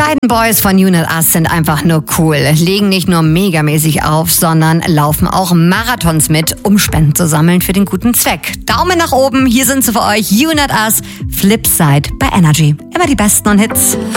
beiden Boys von Unit Us sind einfach nur cool, legen nicht nur megamäßig auf, sondern laufen auch Marathons mit, um Spenden zu sammeln für den guten Zweck. Daumen nach oben, hier sind sie für euch, Unit Us, Flipside bei Energy. Immer die besten und Hits.